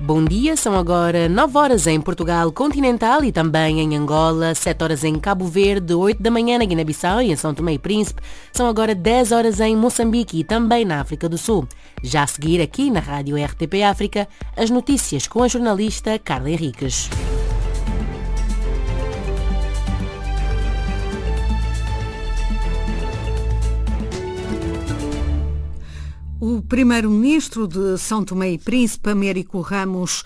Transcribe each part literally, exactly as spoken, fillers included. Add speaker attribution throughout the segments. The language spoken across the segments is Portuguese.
Speaker 1: Bom dia, são agora nove horas em Portugal continental e também em Angola, sete horas em Cabo Verde, oito da manhã na Guiné-Bissau e em São Tomé e Príncipe. São agora dez horas em Moçambique e também na África do Sul. Já a seguir aqui na Rádio R T P África, as notícias com a jornalista Carla Henriques.
Speaker 2: O primeiro-ministro de São Tomé e Príncipe, Américo Ramos,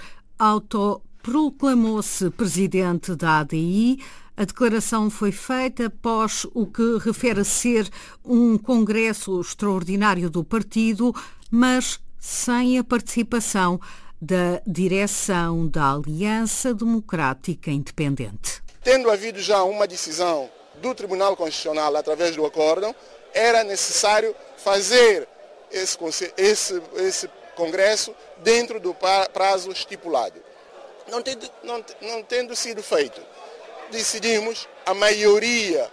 Speaker 2: autoproclamou-se presidente da A D I. A declaração foi feita após o que refere ser um congresso extraordinário do partido, mas sem a participação da direção da Aliança Democrática Independente.
Speaker 3: Tendo havido já uma decisão do Tribunal Constitucional através do acórdão, era necessário fazer Esse, esse, esse congresso dentro do prazo estipulado. Não tendo, não, não tendo sido feito, decidimos, a maioria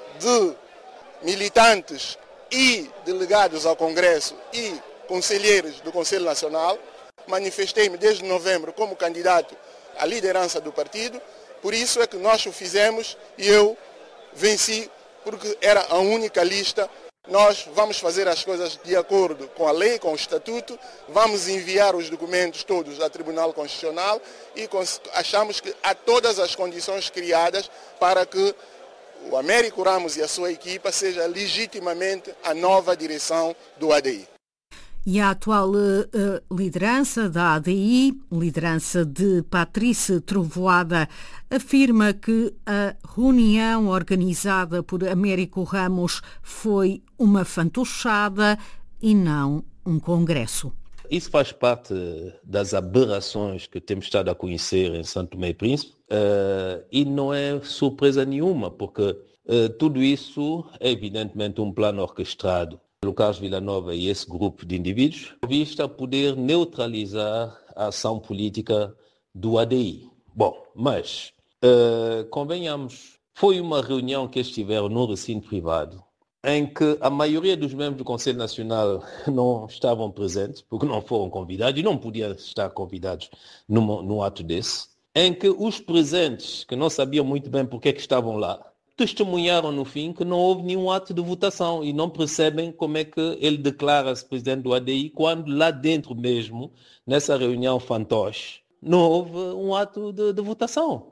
Speaker 3: de militantes e delegados ao Congresso e conselheiros do Conselho Nacional, manifestei-me desde novembro como candidato à liderança do partido, por isso é que nós o fizemos e eu venci, porque era a única lista. Nós vamos fazer as coisas de acordo com a lei, com o estatuto, vamos enviar os documentos todos ao Tribunal Constitucional e achamos que há todas as condições criadas para que o Américo Ramos e a sua equipa seja legitimamente a nova direção do A D I.
Speaker 2: E a atual uh, liderança da A D I, liderança de Patrícia Trovoada, afirma que a reunião organizada por Américo Ramos foi uma fantochada e não um congresso.
Speaker 4: Isso faz parte das aberrações que temos estado a conhecer em São Tomé e Príncipe uh, e não é surpresa nenhuma, porque uh, tudo isso é evidentemente um plano orquestrado pelo Carlos Villanova e esse grupo de indivíduos, vista a poder neutralizar a ação política do A D I. Bom, mas, uh, convenhamos, foi uma reunião que eles tiveram num recinto privado, em que a maioria dos membros do Conselho Nacional não estavam presentes, porque não foram convidados, e não podiam estar convidados num, num ato desse, em que os presentes, que não sabiam muito bem porque é que estavam lá, testemunharam no fim que não houve nenhum ato de votação e não percebem como é que ele declara-se presidente do A D I quando lá dentro mesmo, nessa reunião fantoche, não houve um ato de, de votação.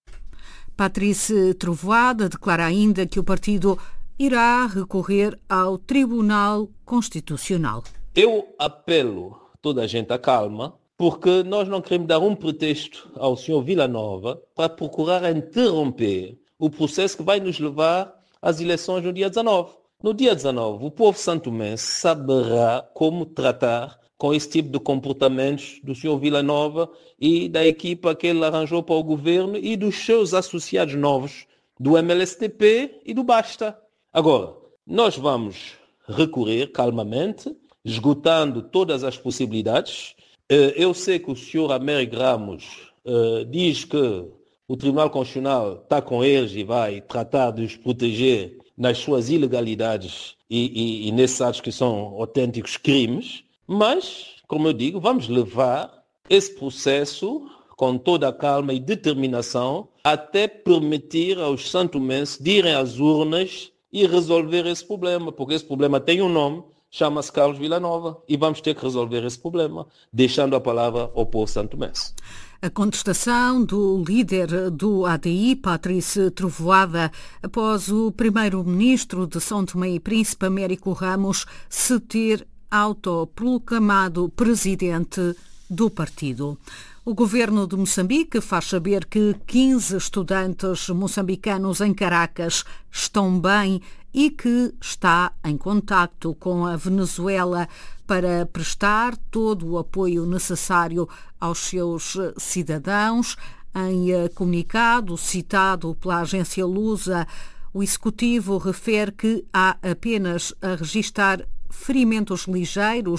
Speaker 2: Patrícia Trovoada declara ainda que o partido irá recorrer ao Tribunal Constitucional.
Speaker 4: Eu apelo toda a gente à calma, porque nós não queremos dar um pretexto ao senhor Villanova para procurar interromper o processo que vai nos levar às eleições no dia dezanove. No dia dezanove, o povo santomense saberá como tratar com esse tipo de comportamentos do senhor Villanova e da equipa que ele arranjou para o governo e dos seus associados novos do M L S T P e do Basta. Agora, nós vamos recorrer calmamente, esgotando todas as possibilidades. Eu sei que o senhor Américo Ramos diz que o Tribunal Constitucional está com eles e vai tratar de os proteger nas suas ilegalidades e, e, e nesses atos que são autênticos crimes. Mas, como eu digo, vamos levar esse processo com toda a calma e determinação até permitir aos santomenses de irem às urnas e resolver esse problema, porque esse problema tem um nome, chama-se Carlos Villanova, e vamos ter que resolver esse problema, deixando a palavra ao povo santomense.
Speaker 2: A contestação do líder do A D I, Patrícia Trovoada, após o primeiro-ministro de São Tomé e Príncipe, Américo Ramos, se ter autoproclamado presidente do partido. O governo de Moçambique faz saber que quinze estudantes moçambicanos em Caracas estão bem e que está em contacto com a Venezuela para prestar todo o apoio necessário aos seus cidadãos. Em comunicado citado pela agência Lusa, o executivo refere que há apenas a registar ferimentos ligeiros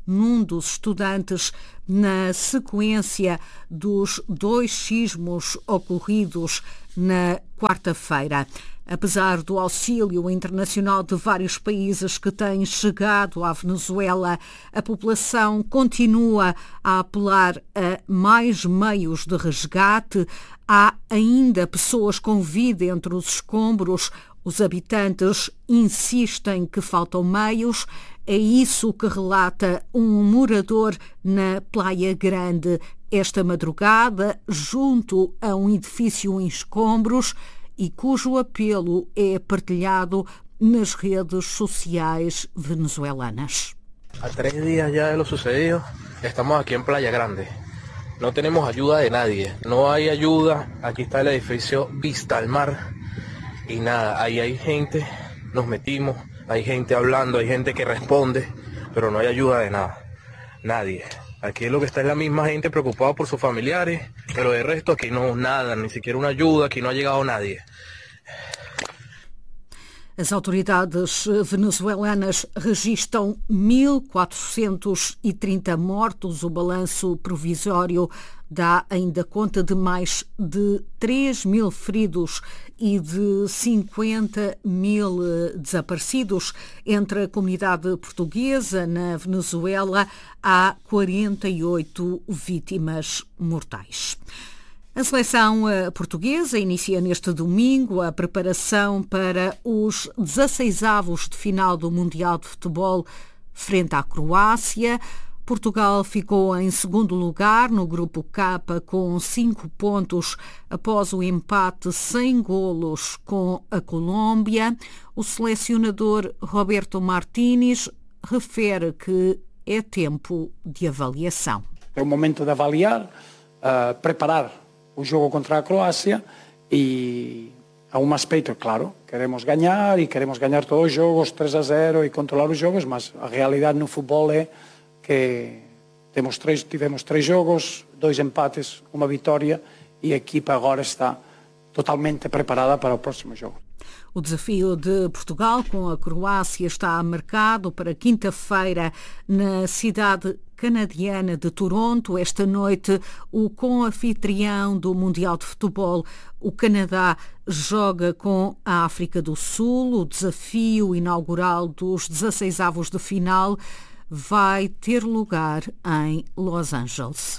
Speaker 2: num dos estudantes na sequência dos dois sismos ocorridos na quarta-feira. Apesar do auxílio internacional de vários países que têm chegado à Venezuela, a população continua a apelar a mais meios de resgate. Há ainda pessoas com vida entre os escombros. Os habitantes insistem que faltam meios. É isso que relata um morador na Praia Grande esta madrugada, junto a um edifício em escombros, e cujo apelo é partilhado nas redes sociais venezuelanas.
Speaker 5: A tres días ya de lo sucedido, estamos aquí en Playa Grande. No tenemos ayuda de nadie, no hay ayuda. Aquí está el edificio Vista al Mar y nada, ahí hay gente, nos metimos, hay gente hablando, hay gente que responde, pero no hay ayuda de nada, nadie. Aquí lo que está es la misma gente preocupada por sus familiares, pero de resto aquí no, nada, ni siquiera una ayuda, aquí no ha llegado nadie.
Speaker 2: As autoridades venezuelanas registram mil quatrocentos e trinta mortos. O balanço provisório dá ainda conta de mais de três mil feridos e de cinquenta mil desaparecidos. Entre a comunidade portuguesa na Venezuela há quarenta e oito vítimas mortais. A seleção portuguesa inicia neste domingo a preparação para os dezasseisavos de final do Mundial de Futebol frente à Croácia. Portugal ficou em segundo lugar no Grupo K com cinco pontos após o empate sem golos com a Colômbia. O selecionador Roberto Martínez refere que é tempo de avaliação.
Speaker 6: É o momento de avaliar, uh, preparar o jogo contra a Croácia e há um aspecto, claro, queremos ganhar e queremos ganhar todos os jogos três a zero e controlar os jogos, mas a realidade no futebol é que temos três, tivemos três jogos, dois empates, uma vitória e a equipa agora está totalmente preparada para o próximo jogo.
Speaker 2: O desafio de Portugal com a Croácia está marcado para quinta-feira na cidade canadiana de Toronto. Esta noite, o co-anfitrião do Mundial de Futebol, o Canadá, joga com a África do Sul. O desafio inaugural dos dezasseisavos de final vai ter lugar em Los Angeles.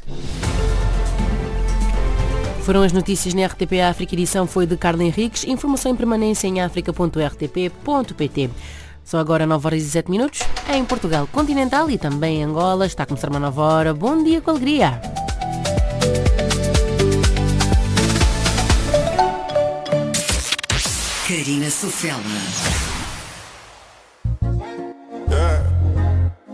Speaker 1: Foram as notícias na R T P África. A edição foi de Carla Henriques. Informação em permanência em africa ponto r t p ponto p t. São agora nove horas e sete minutos. Em Portugal continental e também em Angola. Está a começar uma nova hora. Bom dia com alegria.
Speaker 7: Karina Sofela.